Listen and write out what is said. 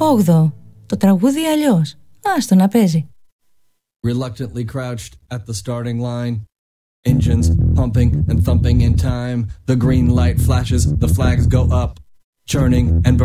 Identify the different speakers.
Speaker 1: 8. Το τραγούδι αλλιώς. Άστο να παίζει.
Speaker 2: Reluctantly crouched at the starting line. Engines pumping and thumping in time. The green light flashes, the flags go up. Churning and